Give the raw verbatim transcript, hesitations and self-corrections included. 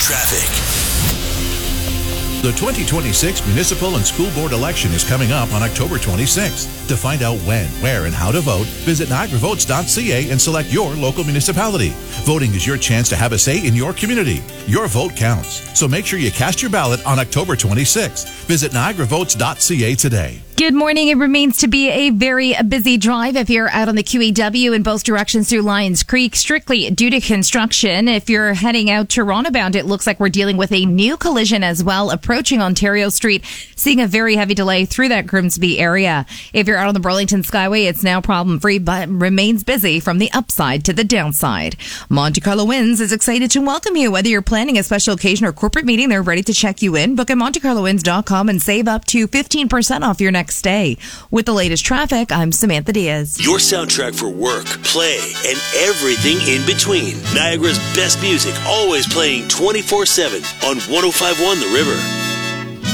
Traffic. The twenty twenty-six municipal and school board election is coming up on October twenty-sixth. To find out when, where, and how to vote, visit niagara votes dot c a and select your local municipality. Voting is your chance to have a say in your community. Your vote counts, so make sure you cast your ballot on October twenty-sixth. Visit niagara votes dot c a today. Good morning. It remains to be a very busy drive if you're out on the Q E W in both directions through Lions Creek, strictly due to construction. If you're heading out Toronto bound, it looks like we're dealing with a new collision as well, approaching Ontario Street, seeing a very heavy delay through that Grimsby area. If you're out on the Burlington Skyway, it's now problem-free, but remains busy from the upside to the downside. Monte Carlo Winds is excited to welcome you. Whether you're planning a special occasion or corporate meeting, they're ready to check you in. Book at monte carlo winds dot com and save up to fifteen percent off your next stay. With the latest traffic, I'm Samantha Diaz. Your soundtrack for work, play, and everything in between. Niagara's best music, always playing twenty-four seven on one oh five point one The River.